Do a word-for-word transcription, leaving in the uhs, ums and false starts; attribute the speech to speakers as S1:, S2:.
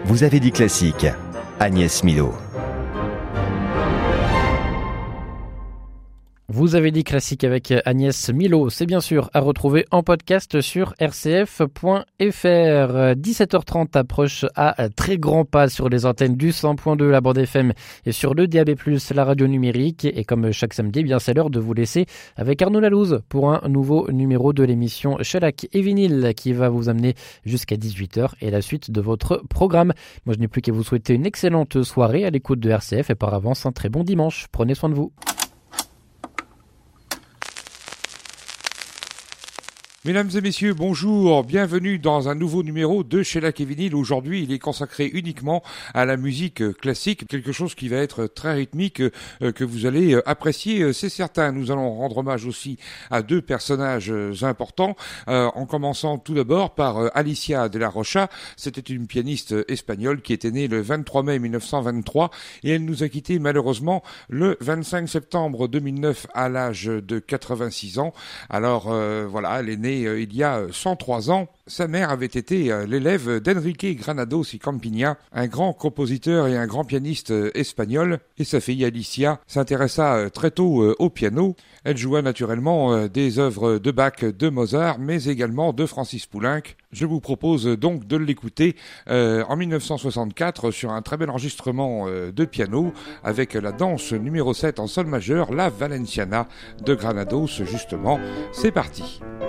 S1: Vous avez dit classique, Agnès Milot.
S2: Vous avez dit classique avec Agnès Milot, c'est bien sûr à retrouver en podcast sur r c f point f r. dix-sept heures trente approche à très grands pas sur les antennes du cent point deux, la bande F M, et sur le D A B plus, la radio numérique. Et comme chaque samedi, eh bien c'est l'heure de vous laisser avec Arnaud Lalouse pour un nouveau numéro de l'émission Shellac et Vinyle qui va vous amener jusqu'à dix-huit heures et la suite de votre programme. Moi, je n'ai plus qu'à vous souhaiter une excellente soirée à l'écoute de R C F et par avance un très bon dimanche. Prenez soin de vous.
S3: Mesdames et messieurs, bonjour, bienvenue dans un nouveau numéro de Shellac et Vinyle. Aujourd'hui, il est consacré uniquement à la musique classique, quelque chose qui va être très rythmique, euh, que vous allez apprécier, c'est certain. Nous allons rendre hommage aussi à deux personnages importants, euh, en commençant tout d'abord par euh, Alicia de la Rocha. C'était une pianiste espagnole qui était née le vingt-trois mai mille neuf cent vingt-trois et elle nous a quittés malheureusement le vingt-cinq septembre deux mille neuf à l'âge de quatre-vingt-six ans. Alors euh, voilà, elle est née il y a cent trois ans. Sa mère avait été l'élève d'Enrique Granados y Campigna, un grand compositeur et un grand pianiste espagnol, et sa fille Alicia s'intéressa très tôt au piano. Elle joua naturellement des œuvres de Bach, de Mozart, mais également de Francis Poulenc. Je vous propose donc de l'écouter euh, en mille neuf cent soixante-quatre sur un très bel enregistrement euh, de piano avec la danse numéro sept en sol majeur, la Valenciana de Granados justement. C'est parti.